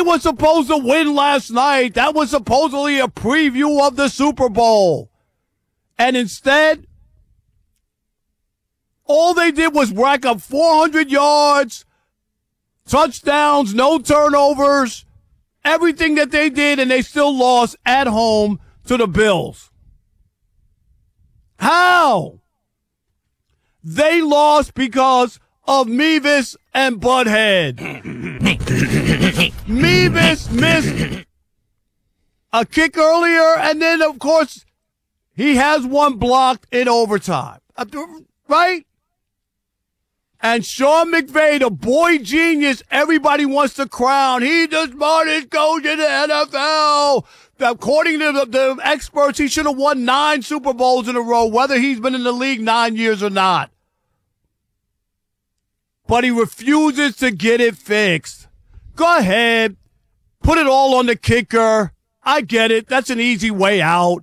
was supposed to win last night. That was supposedly a preview of the Super Bowl. And instead, all they did was rack up 400 yards, touchdowns, no turnovers, everything that they did, and they still lost at home to the Bills. How? They lost because of Mevis and Butthead. Mevis missed a kick earlier, and then, of course, he has one blocked in overtime. Right? And Sean McVay, the boy genius everybody wants to crown. He's the smartest coach in the NFL. According to the experts, he should have won 9 Super Bowls in a row, whether he's been in the league 9 years or not. But he refuses to get it fixed. Go ahead. Put it all on the kicker. I get it. That's an easy way out.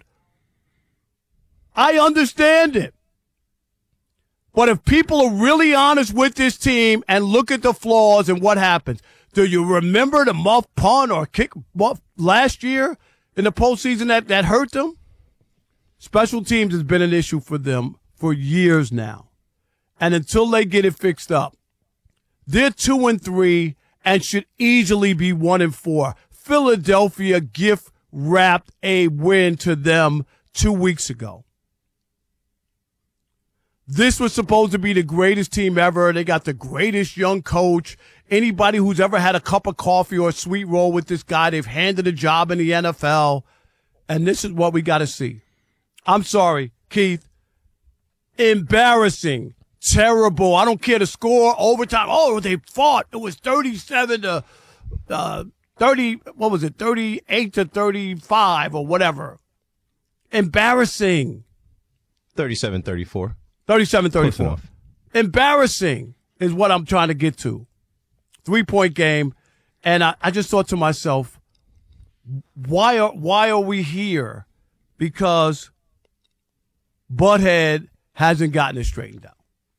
I understand it. But if people are really honest with this team and look at the flaws and what happens, do you remember the muff punt or kick muff last year in the postseason that hurt them? Special teams has been an issue for them for years now. And until they get it fixed up, they're 2-3 and should easily be 1-4. Philadelphia gift wrapped a win to them 2 weeks ago. This was supposed to be the greatest team ever. They got the greatest young coach. Anybody who's ever had a cup of coffee or a sweet roll with this guy, they've handed a job in the NFL. And this is what we got to see. I'm sorry, Keith. Embarrassing. Terrible. I don't care the score. Overtime. Oh, they fought. It was 37 to 30. What was it? 38 to 35 or whatever. Embarrassing. 37-34. 37-34. Embarrassing is what I'm trying to get to. 3-point game. And I just thought to myself, why are we here? Because Butthead hasn't gotten it straightened out.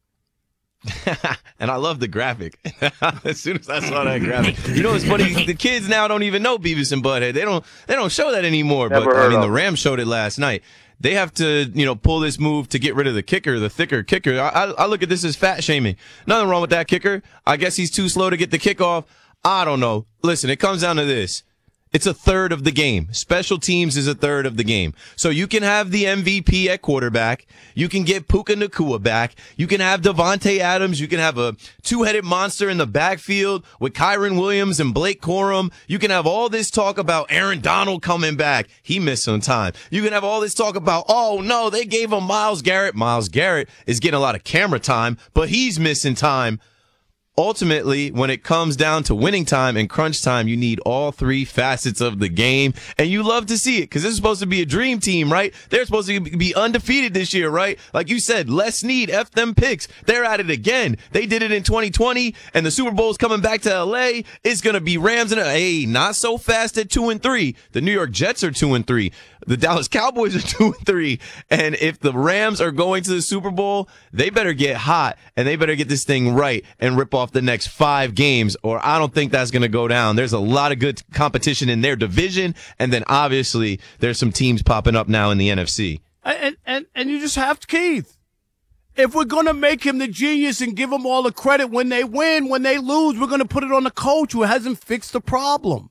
And I love the graphic. As soon as I saw that graphic, you know, it's funny. The kids now don't even know Beavis and Butthead. They don't show that anymore. Never but heard I mean, of the Rams showed it last night. They have to, pull this move to get rid of the kicker, the thicker kicker. I look at this as fat shaming. Nothing wrong with that kicker. I guess he's too slow to get the kickoff. I don't know. Listen, it comes down to this. It's a third of the game. Special teams is a third of the game. So you can have the MVP at quarterback. You can get Puka Nacua back. You can have Devontae Adams. You can have a two-headed monster in the backfield with Kyron Williams and Blake Corum. You can have all this talk about Aaron Donald coming back. He missed some time. You can have all this talk about, oh, no, they gave him Myles Garrett. Myles Garrett is getting a lot of camera time, but he's missing time. Ultimately, when it comes down to winning time and crunch time, you need all three facets of the game. And you love to see it because this is supposed to be a dream team, right? They're supposed to be undefeated this year, right? Like you said, Les Snead, F them picks. They're at it again. They did it in 2020 and the Super Bowl's coming back to LA. It's going to be Rams and not so fast at 2-3. The New York Jets are 2-3. The Dallas Cowboys are 2-3. And if the Rams are going to the Super Bowl, they better get hot and they better get this thing right and rip off the next 5 games, or I don't think that's going to go down. There's a lot of good competition in their division, and then obviously there's some teams popping up now in the NFC. And you just have to, Keith. If we're going to make him the genius and give him all the credit when they win, when they lose, we're going to put it on the coach who hasn't fixed the problem.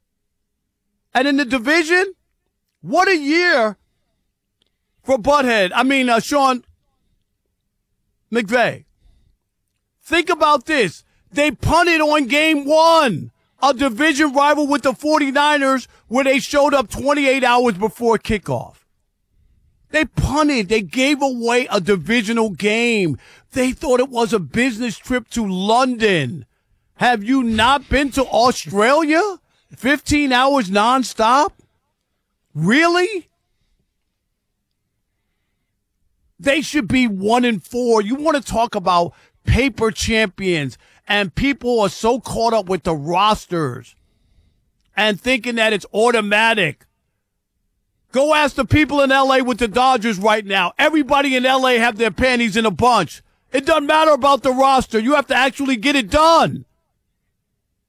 And in the division, what a year for Butthead. I mean, Sean McVay. Think about this. They punted on game 1, a division rival with the 49ers, where they showed up 28 hours before kickoff. They punted. They gave away a divisional game. They thought it was a business trip to London. Have you not been to Australia? 15 hours nonstop? Really? They should be 1-4. You want to talk about paper champions, and people are so caught up with the rosters and thinking that it's automatic. Go ask the people in L.A. with the Dodgers right now. Everybody in L.A. have their panties in a bunch. It doesn't matter about the roster. You have to actually get it done.